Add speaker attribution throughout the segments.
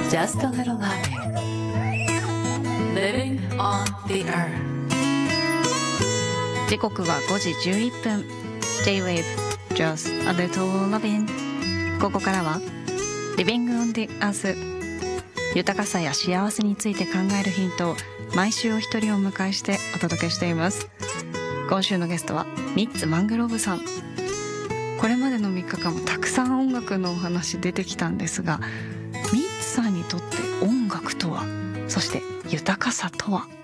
Speaker 1: Just a little laughing. Living on the earth.
Speaker 2: 時刻は5時11分 J-Wave Just a little loving。 ここからは Living on the earth、 豊かさや幸せについて考えるヒントを毎週お一人を迎えしてお届けしています。今週のゲストはミッツ・マングローブさん。これまでの3日間もたくさん音楽のお話出てきたんですが、ミッツさんにとって音楽とは、そして豊かさとは。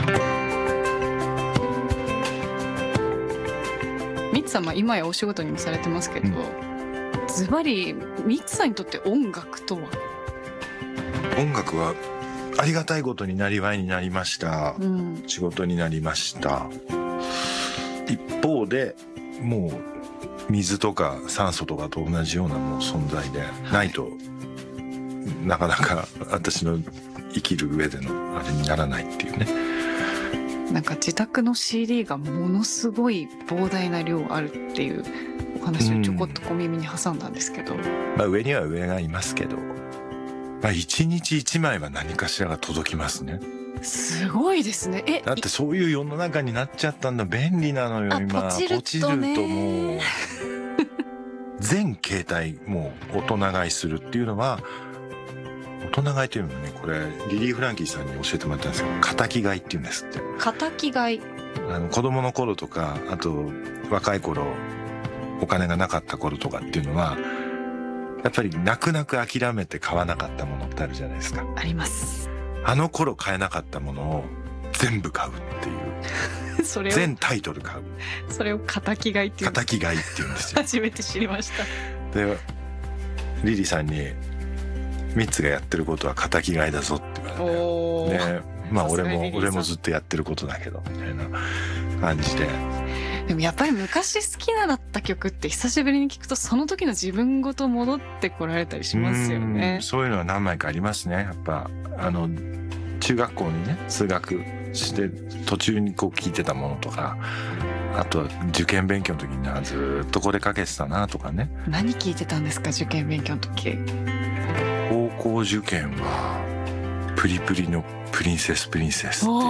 Speaker 2: ミッツさんは今やお仕事にもされてますけど、ズバリミッツさんにとって音楽とは？
Speaker 3: 音楽はありがたいことになりわいになりました、仕事になりました。一方でもう水とか酸素とかと同じようなもう存在でないと、なかなか私の生きる上でのあれにならないっていうね。
Speaker 2: なんか自宅の CD がものすごい膨大な量あるっていうお話をちょこっと小耳に挟んだんですけど、
Speaker 3: 上には上がいますけど、1日1枚は何かしらが届きますね。
Speaker 2: すごいですね。
Speaker 3: だってそういう世の中になっちゃったんだ。便利なのよ今。
Speaker 2: ポチると
Speaker 3: もう全携帯もう大人買いするっていうのは、大人買いというのはね、これリリー・フランキーさんに教えてもらったんですけど、敵買いっていうんですって。
Speaker 2: 敵買い。
Speaker 3: 子供の頃とか、あと若い頃お金がなかった頃とかっていうのは、やっぱり泣く泣く諦めて買わなかったものってあるじゃないですか。
Speaker 2: あります。
Speaker 3: あの頃買えなかったものを全部買うっていう
Speaker 2: それを
Speaker 3: 全タイトル買う。
Speaker 2: それを敵買いっていうんです。
Speaker 3: 敵買いって言うんですよ。
Speaker 2: 初めて知りました。
Speaker 3: でリリーさんにミッツがやってることは敵買いだぞって言われて、で俺もずっとやってることだけどみたいな感じで。
Speaker 2: でもやっぱり昔好きなだった曲って久しぶりに聞くと、その時の自分ごと戻ってこられたりしますよね。
Speaker 3: そういうのは何枚かありますね。やっぱ中学校にね通学して途中にこう聴いてたものとか、あとは受験勉強の時にずっとこれかけてたなとかね。
Speaker 2: 何聴いてたんですか、受験勉強の時？
Speaker 3: 高校受験はプリプリのプリンセスっていう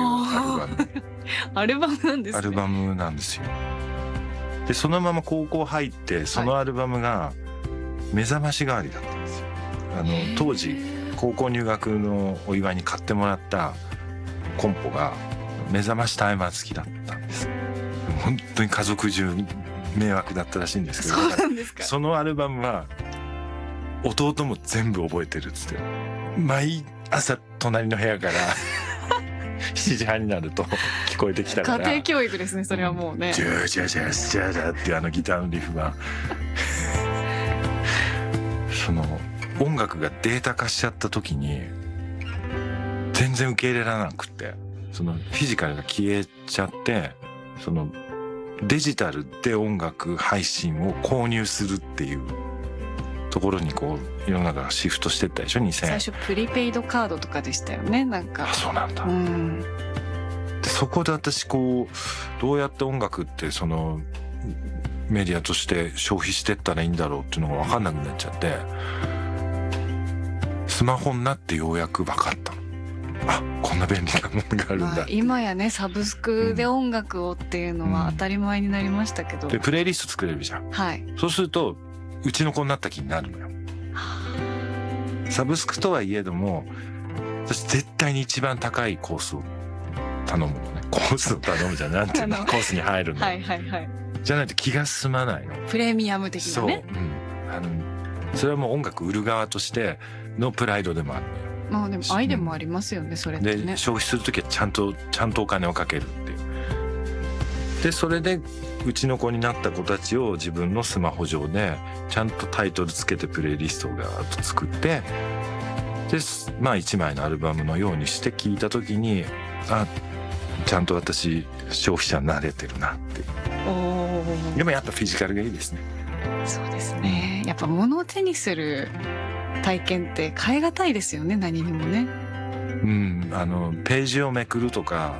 Speaker 3: アルバム
Speaker 2: アルバムなんですね。
Speaker 3: アルバムなんですよ。でそのまま高校入ってそのアルバムが目覚まし代わりだったんですよ。当時高校入学のお祝いに買ってもらったコンポが目覚ましタイマー付きだったんです。本当に家族中迷惑だったらしいんですけど、
Speaker 2: そうなんですか。
Speaker 3: そのアルバムは弟も全部覚えてるっつって、毎朝隣の部屋から7時半になると聞こえてきたから、
Speaker 2: 家庭教育ですねそれはもうね。
Speaker 3: ジャージャージャージャージャーっていうギターのリフがその音楽がデータ化しちゃった時に全然受け入れられなくて、そのフィジカルが消えちゃって、そのデジタルで音楽配信を購入するっていうところにこう世の中がシフトしてったでしょ。2000
Speaker 2: 最初プリペイドカードとかでしたよね。なんか
Speaker 3: そうなんだ、でそこで私こうどうやって音楽ってそのメディアとして消費してったらいいんだろうっていうのが分かんなくなっちゃって、スマホになってようやく分かったの。こんな便利なものがあるんだ、
Speaker 2: 今やねサブスクで音楽をっていうのは当たり前になりましたけど、
Speaker 3: でプレイリスト作れるじゃん。そうするとうちの子になった気になるのよ。サブスクとはいえども私絶対に一番高いコースを頼むのね。コースを頼むじゃん、なんていうのコースに入るの、じゃないと気が済まないの。プ
Speaker 2: レミアム的なね。
Speaker 3: それはもう音楽売る側としてのプライドでもあるのよ。
Speaker 2: でも愛でもありますよね、それってね。
Speaker 3: で消費するときはちゃんとお金をかけるっていう。でそれでうちの子になった子たちを自分のスマホ上でちゃんとタイトルつけてプレイリストをガーッと作って、で1枚のアルバムのようにして聴いたときに、ちゃんと私消費者になれてるなっていう。でもやっぱフィジカルがいいですね。
Speaker 2: そうですね。やっぱ物を手にする体験って変え難いですよね、何にもね。
Speaker 3: ページをめくるとか